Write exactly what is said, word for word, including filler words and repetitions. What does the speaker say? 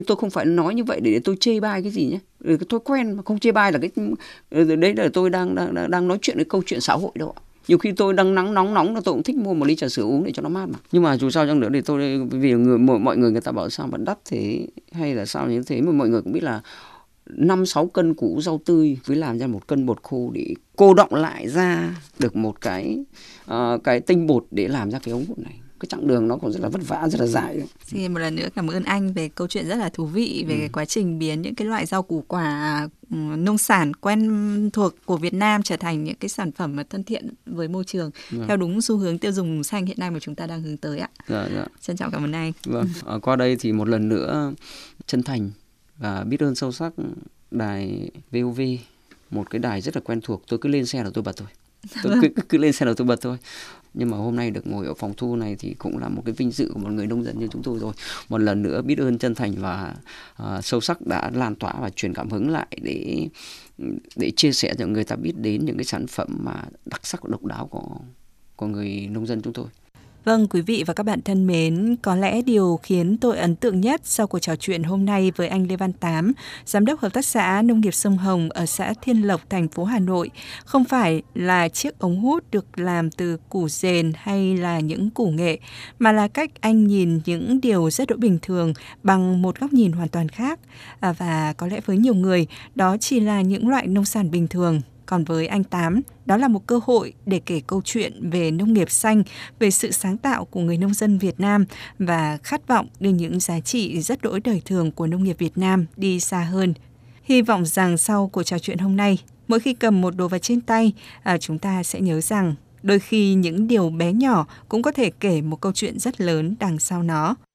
Tôi không phải nói như vậy để tôi chê bai cái gì nhé. Cái thói quen mà không chê bai là cái đấy là tôi đang đang đang nói chuyện cái câu chuyện xã hội đâu ạ. Nhiều khi tôi đang nắng nóng nóng là tôi cũng thích mua một ly trà sữa uống để cho nó mát mà. Nhưng mà dù sao chăng nữa thì tôi vì người mọi người người ta bảo sao mà đắt thế hay là sao như thế, mà mọi người cũng biết là năm sáu cân củ rau tươi với làm ra một cân bột khô để cô đọng lại ra được một cái uh, cái tinh bột để làm ra cái ống bột này. Cái chặng đường nó còn rất là vất vả, rất là dài. Xin một lần nữa cảm ơn anh về câu chuyện rất là thú vị về ừ. cái quá trình biến những cái loại rau củ quả um, nông sản quen thuộc của Việt Nam trở thành những cái sản phẩm mà thân thiện với môi trường, vâng. theo đúng xu hướng tiêu dùng xanh hiện nay mà chúng ta đang hướng tới ạ. Dạ, dạ. Trân trọng cảm ơn anh. Vâng. À, qua đây thì một lần nữa chân thành và biết ơn sâu sắc đài vê o vê, một cái đài rất là quen thuộc. Tôi cứ lên xe là tôi bật thôi. Tôi cứ, cứ, cứ lên xe là tôi bật thôi. Nhưng mà hôm nay được ngồi ở phòng thu này thì cũng là một cái vinh dự của một người nông dân như chúng tôi rồi. Một lần nữa biết ơn chân thành và uh, sâu sắc đã lan tỏa và truyền cảm hứng lại để để chia sẻ cho người ta biết đến những cái sản phẩm mà đặc sắc và độc đáo của của người nông dân chúng tôi. Vâng, quý vị và các bạn thân mến, có lẽ điều khiến tôi ấn tượng nhất sau cuộc trò chuyện hôm nay với anh Lê Văn Tám, Giám đốc Hợp tác xã Nông nghiệp Sông Hồng ở xã Thiên Lộc, thành phố Hà Nội, không phải là chiếc ống hút được làm từ củ dền hay là những củ nghệ, mà là cách anh nhìn những điều rất đỗi bình thường bằng một góc nhìn hoàn toàn khác. À, và có lẽ với nhiều người, đó chỉ là những loại nông sản bình thường. Còn với anh Tám, đó là một cơ hội để kể câu chuyện về nông nghiệp xanh, về sự sáng tạo của người nông dân Việt Nam và khát vọng đưa những giá trị rất đỗi đời thường của nông nghiệp Việt Nam đi xa hơn. Hy vọng rằng sau cuộc trò chuyện hôm nay, mỗi khi cầm một đồ vật trên tay, à, chúng ta sẽ nhớ rằng đôi khi những điều bé nhỏ cũng có thể kể một câu chuyện rất lớn đằng sau nó.